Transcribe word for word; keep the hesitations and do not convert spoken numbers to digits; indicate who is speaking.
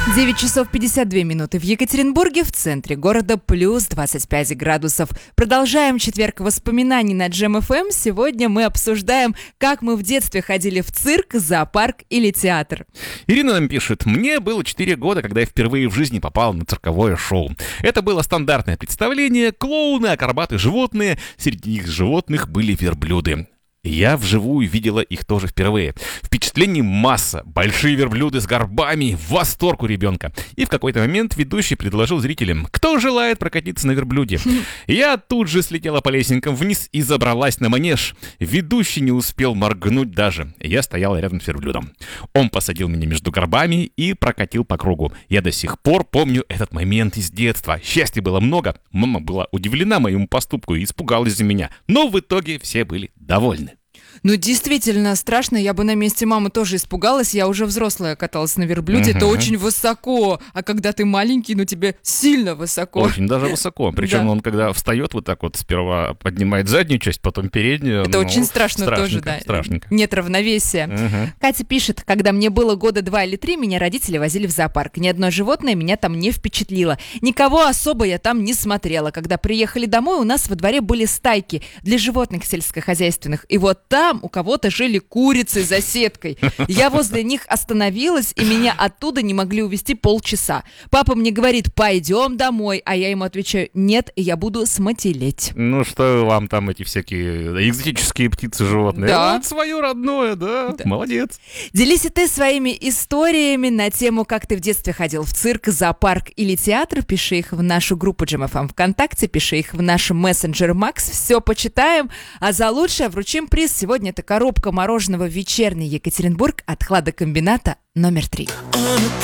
Speaker 1: девять часов пятьдесят две минуты в Екатеринбурге, в центре города, плюс двадцать пять градусов. Продолжаем четверг воспоминаний на Джем эф эм. Сегодня мы обсуждаем, как мы в детстве ходили в цирк, зоопарк или театр.
Speaker 2: Ирина нам пишет: «Мне было четыре года, когда я впервые в жизни попал на цирковое шоу. Это было стандартное представление, клоуны, акробаты, животные. Среди них животных были верблюды. Я вживую видела их тоже впервые. Впечатлений масса. Большие верблюды с горбами. Восторг у ребенка. И в какой-то момент ведущий предложил зрителям: кто желает прокатиться на верблюде? Я тут же слетела по лесенкам вниз и забралась на манеж. Ведущий не успел моргнуть даже. Я стояла рядом с верблюдом. Он посадил меня между горбами и прокатил по кругу. Я до сих пор помню этот момент из детства. Счастья было много. Мама была удивлена моему поступку и испугалась за меня. Но в итоге все были довольны».
Speaker 1: Ну, действительно страшно. Я бы на месте мамы тоже испугалась. Я уже взрослая каталась на верблюде. Uh-huh. Это очень высоко. А когда ты маленький, ну, тебе сильно высоко.
Speaker 2: Очень даже высоко. Причем да. Он, когда встает вот так вот, сперва поднимает заднюю часть, потом переднюю.
Speaker 1: Это
Speaker 2: ну,
Speaker 1: очень страшно тоже, да.
Speaker 2: Страшненько.
Speaker 1: Нет равновесия.
Speaker 2: Uh-huh.
Speaker 1: Катя пишет: когда мне было года два или три, меня родители возили в зоопарк. Ни одно животное меня там не впечатлило. Никого особо я там не смотрела. Когда приехали домой, у нас во дворе были стайки для животных сельскохозяйственных. И вот там у кого-то жили курицы за сеткой. Я возле них остановилась, и меня оттуда не могли увезти полчаса. Папа мне говорит: пойдем домой, а я ему отвечаю: нет, я буду смотелеть.
Speaker 2: Ну что вам там эти всякие экзотические птицы, животные?
Speaker 1: Да.
Speaker 2: Вот свое родное, да. да. Молодец.
Speaker 1: Делись и ты своими историями на тему, как ты в детстве ходил в цирк, зоопарк или театр. Пиши их в нашу группу Джем эф эм ВКонтакте, пиши их в нашем мессенджере Макс. Все почитаем, а за лучшее вручим приз. Сегодня это коробка мороженого «Вечерний Екатеринбург» от хладокомбината номер три.